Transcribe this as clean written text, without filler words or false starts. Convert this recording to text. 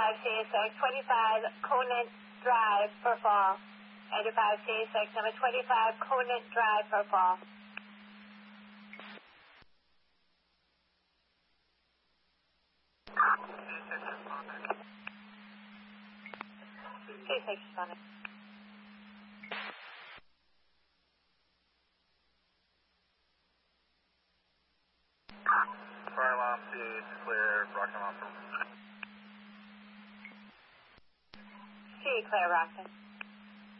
CSX 25 Conant Drive for fall. 85 CSX number 25 Conant Drive for fall. CSX responding. Fire alarm, CH clear, Rockland. C, Claire Rockland.